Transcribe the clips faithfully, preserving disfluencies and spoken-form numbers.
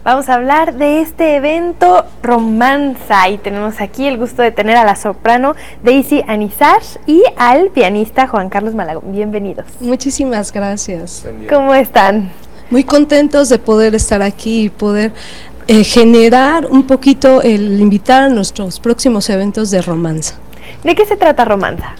Vamos a hablar de este evento Romanza y tenemos aquí el gusto de tener a la soprano Daisy Anizar y al pianista Juan Carlos Malagón. Bienvenidos. Muchísimas gracias. ¿Cómo están? Muy contentos de poder estar aquí y poder eh, generar un poquito el invitar a nuestros próximos eventos de Romanza. ¿De qué se trata Romanza?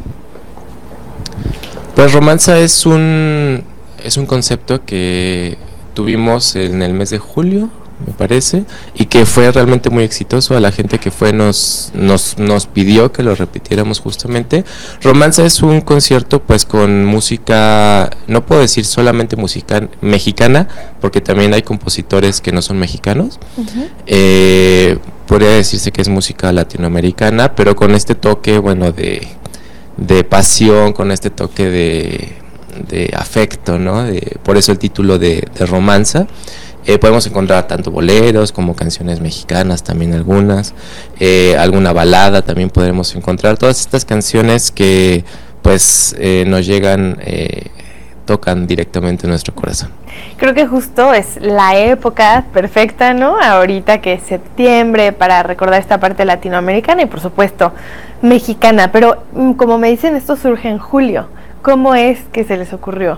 Pues Romanza es un es un concepto que tuvimos en el mes de julio, me parece, y que fue realmente muy exitoso. A la gente que fue nos nos nos pidió que lo repitiéramos justamente. Romanza es un concierto pues con música, no puedo decir solamente música mexicana, porque también hay compositores que no son mexicanos. Uh-huh. Eh, podría decirse que es música latinoamericana, pero con este toque, bueno, de de pasión, con este toque de, de afecto, ¿no? De, por eso el título de, de Romanza. Eh, podemos encontrar tanto boleros como canciones mexicanas, también algunas, eh, alguna balada también podremos encontrar. Todas estas canciones que pues eh, nos llegan, eh, tocan directamente nuestro corazón. Creo que justo es la época perfecta, ¿no? Ahorita que es septiembre, para recordar esta parte latinoamericana y por supuesto mexicana, pero como me dicen, esto surge en julio. ¿Cómo es que se les ocurrió?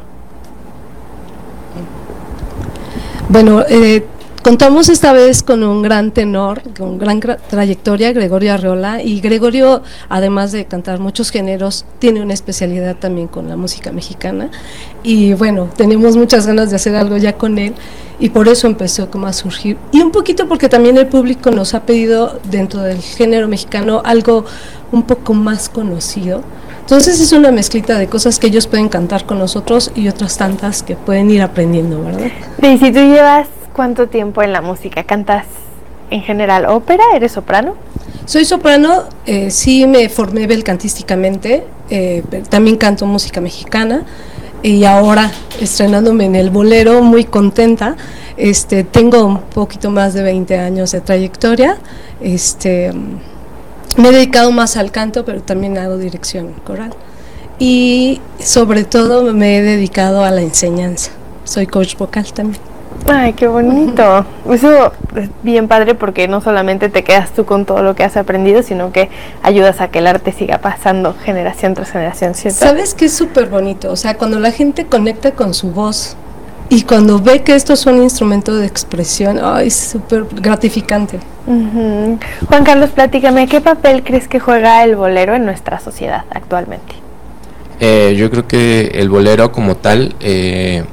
Bueno, eh, contamos esta vez con un gran tenor, con gran trayectoria, Gregorio Arreola, y Gregorio, además de cantar muchos géneros, tiene una especialidad también con la música mexicana, y bueno, tenemos muchas ganas de hacer algo ya con él, y por eso empezó como a surgir, y un poquito porque también el público nos ha pedido dentro del género mexicano algo un poco más conocido. Entonces es una mezclita de cosas que ellos pueden cantar con nosotros y otras tantas que pueden ir aprendiendo, ¿verdad? Daisy, ¿tú llevas cuánto tiempo en la música? ¿Cantas en general ópera? ¿Eres soprano? Soy soprano, eh, sí me formé belcantísticamente, eh, también canto música mexicana y ahora estrenándome en el bolero, muy contenta. Este, tengo un poquito más de veinte años de trayectoria, este... me he dedicado más al canto, pero también hago dirección coral. Y sobre todo me he dedicado a la enseñanza. Soy coach vocal también. Ay, qué bonito. Eso es bien padre porque no solamente te quedas tú con todo lo que has aprendido, sino que ayudas a que el arte siga pasando generación tras generación, ¿cierto? ¿Sabes qué es súper bonito? O sea, cuando la gente conecta con su voz y cuando ve que esto es un instrumento de expresión, ay, es súper gratificante. Uh-huh. Juan Carlos, platícame, ¿qué papel crees que juega el bolero en nuestra sociedad actualmente? Eh, yo creo que el bolero como tal, eh,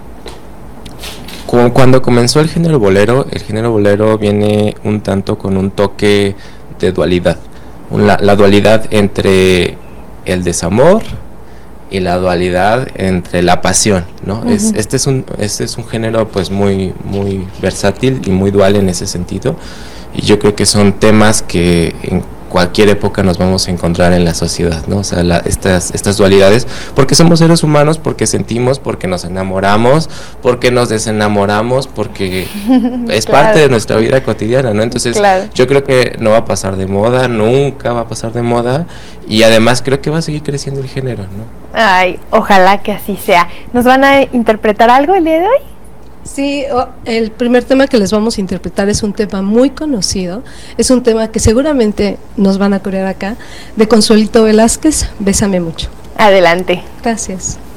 cu- cuando comenzó el género bolero, el género bolero viene un tanto con un toque de dualidad, la, la dualidad entre el desamor y la dualidad entre la pasión, ¿no? Uh-huh. Es, este es un este es un género pues muy muy versátil y muy dual en ese sentido, y yo creo que son temas que en cualquier época nos vamos a encontrar en la sociedad, ¿no? O sea, la, estas estas dualidades, porque somos seres humanos, porque sentimos, porque nos enamoramos, porque nos desenamoramos, porque es claro. parte de nuestra vida cotidiana, ¿no? Entonces, claro. yo creo que no va a pasar de moda, nunca va a pasar de moda, y además creo que va a seguir creciendo el género, ¿no? Ay, ojalá que así sea. ¿Nos van a interpretar algo el día de hoy? Sí, el primer tema que les vamos a interpretar es un tema muy conocido, es un tema que seguramente nos van a corear acá, de Consuelito Velázquez, Bésame Mucho. Adelante. Gracias.